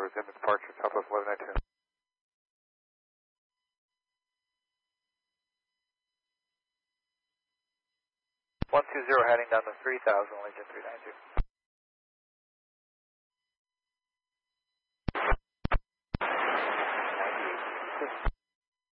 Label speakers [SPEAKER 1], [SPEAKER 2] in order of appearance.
[SPEAKER 1] towards end of departure, Southwest 1192.
[SPEAKER 2] 120 heading down to 3000, Legion 392.